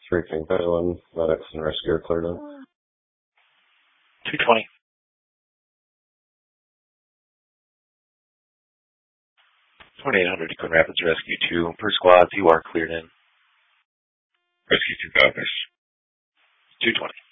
3 King Island, medics and rescue are cleared in. 220. 2800 to Coon Rapids Rescue 2. Per squad, you are cleared in. Rescue 2 copies. 220.